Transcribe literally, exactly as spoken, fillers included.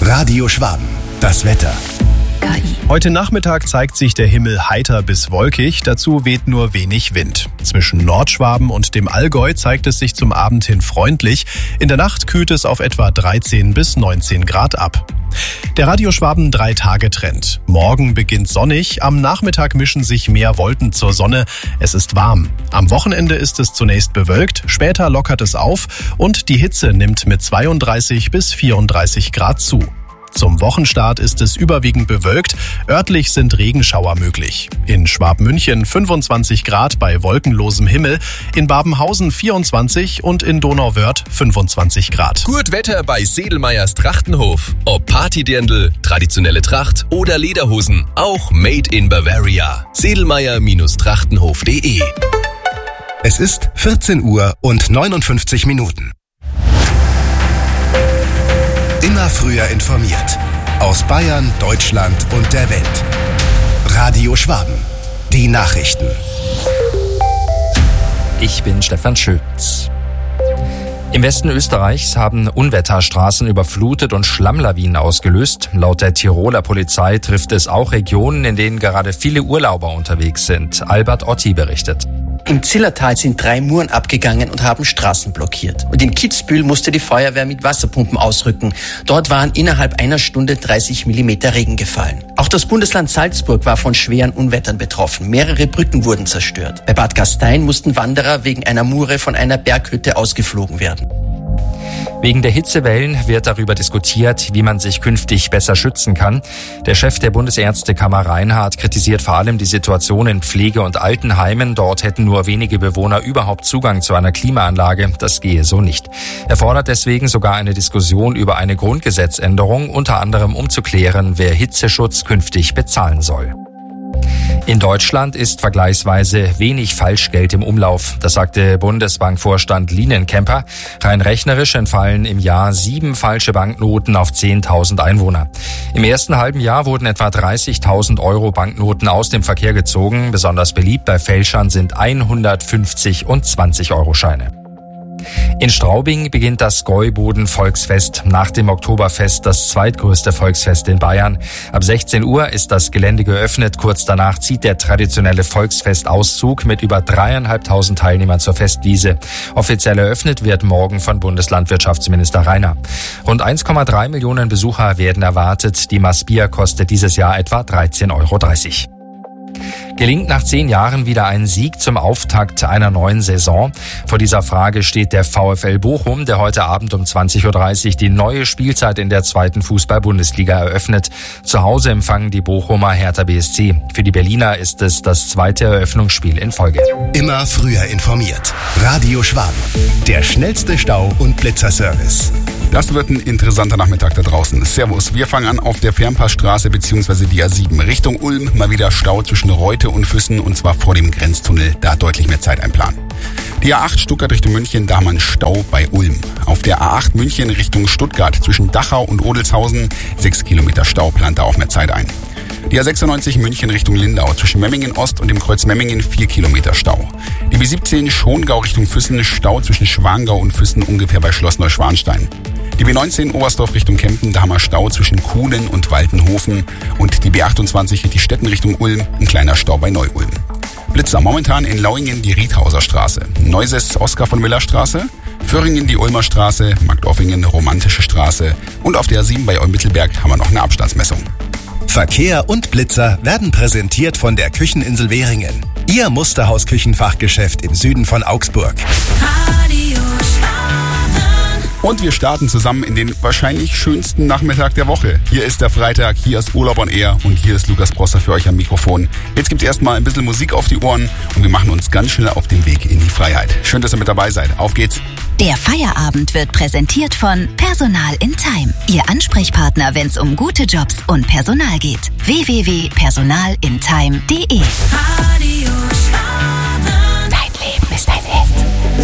Radio Schwaben. Das Wetter. Heute Nachmittag zeigt sich der Himmel heiter bis wolkig, dazu weht nur wenig Wind. Zwischen Nordschwaben und dem Allgäu zeigt es sich zum Abend hin freundlich. In der Nacht kühlt es auf etwa dreizehn bis neunzehn Grad ab. Der Radio Schwaben Drei-Tage-Trend. Morgen beginnt sonnig, am Nachmittag mischen sich mehr Wolken zur Sonne. Es ist warm. Am Wochenende ist es zunächst bewölkt, später lockert es auf und die Hitze nimmt mit zweiunddreißig bis vierunddreißig Grad zu. Zum Wochenstart ist es überwiegend bewölkt, örtlich sind Regenschauer möglich. In Schwabmünchen fünfundzwanzig Grad bei wolkenlosem Himmel, in Babenhausen vierundzwanzig und in Donauwörth fünfundzwanzig Grad. Gut Wetter bei Sedelmeyers Trachtenhof. Ob Partydirndl, traditionelle Tracht oder Lederhosen, auch made in Bavaria. sedelmeyer Trachtenhof punkt de. Es ist vierzehn Uhr und neunundfünfzig Minuten. Immer früher informiert. Aus Bayern, Deutschland und der Welt. Radio Schwaben. Die Nachrichten. Ich bin Stefan Schütz. Im Westen Österreichs haben Unwetter Straßen überflutet und Schlammlawinen ausgelöst. Laut der Tiroler Polizei trifft es auch Regionen, in denen gerade viele Urlauber unterwegs sind. Albert Otti berichtet. Im Zillertal sind drei Muren abgegangen und haben Straßen blockiert. Und in Kitzbühel musste die Feuerwehr mit Wasserpumpen ausrücken. Dort waren innerhalb einer Stunde dreißig Millimeter Regen gefallen. Auch das Bundesland Salzburg war von schweren Unwettern betroffen. Mehrere Brücken wurden zerstört. Bei Bad Gastein mussten Wanderer wegen einer Mure von einer Berghütte ausgeflogen werden. Wegen der Hitzewellen wird darüber diskutiert, wie man sich künftig besser schützen kann. Der Chef der Bundesärztekammer Reinhardt kritisiert vor allem die Situation in Pflege- und Altenheimen. Dort hätten nur wenige Bewohner überhaupt Zugang zu einer Klimaanlage. Das gehe so nicht. Er fordert deswegen sogar eine Diskussion über eine Grundgesetzänderung, unter anderem um zu klären, wer Hitzeschutz künftig bezahlen soll. In Deutschland ist vergleichsweise wenig Falschgeld im Umlauf. Das sagte Bundesbankvorstand Lienenkemper. Rein rechnerisch entfallen im Jahr sieben falsche Banknoten auf zehntausend Einwohner. Im ersten halben Jahr wurden etwa dreißigtausend Euro Banknoten aus dem Verkehr gezogen. Besonders beliebt bei Fälschern sind hundertfünfzig und zwanzig Euro Scheine. In Straubing beginnt das Gäuboden-Volksfest, nach dem Oktoberfest das zweitgrößte Volksfest in Bayern. Ab sechzehn Uhr ist das Gelände geöffnet. Kurz danach zieht der traditionelle Volksfestauszug mit über dreieinhalbtausend Teilnehmern zur Festwiese. Offiziell eröffnet wird morgen von Bundeslandwirtschaftsminister Rainer. Rund eins Komma drei Millionen Besucher werden erwartet. Die Maßbier kostet dieses Jahr etwa dreizehn Euro dreißig. Gelingt nach zehn Jahren wieder ein Sieg zum Auftakt einer neuen Saison? Vor dieser Frage steht der VfL Bochum, der heute Abend um zwanzig Uhr dreißig die neue Spielzeit in der zweiten Fußball-Bundesliga eröffnet. Zu Hause empfangen die Bochumer Hertha B S C. Für die Berliner ist es das zweite Eröffnungsspiel in Folge. Immer früher informiert. Radio Schwaben. Der schnellste Stau- und Blitzerservice. Das wird ein interessanter Nachmittag da draußen. Servus, wir fangen an auf der Fernpassstraße bzw. die A sieben. Richtung Ulm mal wieder Stau zwischen Reute und Füssen und zwar vor dem Grenztunnel. Da deutlich mehr Zeit einplanen. Die A acht Stuttgart Richtung München, da haben wir einen Stau bei Ulm. Auf der A acht München Richtung Stuttgart zwischen Dachau und Odelshausen sechs Kilometer Stau, plant da auch mehr Zeit ein. Die A sechsundneunzig München Richtung Lindau zwischen Memmingen Ost und dem Kreuz Memmingen vier Kilometer Stau. Die B siebzehn Schongau Richtung Füssen, Stau zwischen Schwangau und Füssen ungefähr bei Schloss Neuschwanstein. Die B neunzehn Oberstdorf Richtung Kempten, da haben wir Stau zwischen Kuhlen und Waltenhofen. Und die B achtundzwanzig die Städten Richtung Ulm, ein kleiner Stau bei Neu-Ulm. Blitzer momentan in Lauingen die Riedhauser Straße, Neuses Oskar von Miller Straße, Föhringen die Ulmer Straße, Markdorfingen Romantische Straße und auf der A sieben bei Eumittelberg haben wir noch eine Abstandsmessung. Verkehr und Blitzer werden präsentiert von der Kücheninsel Währingen. Ihr Musterhaus-Küchenfachgeschäft im Süden von Augsburg. Radio Schwaben. Und wir starten zusammen in den wahrscheinlich schönsten Nachmittag der Woche. Hier ist der Freitag, hier ist Urlaub on Air und hier ist Lukas Prosser für euch am Mikrofon. Jetzt gibt's erstmal ein bisschen Musik auf die Ohren und wir machen uns ganz schnell auf den Weg in die Freiheit. Schön, dass ihr mit dabei seid. Auf geht's. Der Feierabend wird präsentiert von Personal in Time. Ihr Ansprechpartner, wenn es um gute Jobs und Personal geht. w w w punkt personal in time punkt de. Radio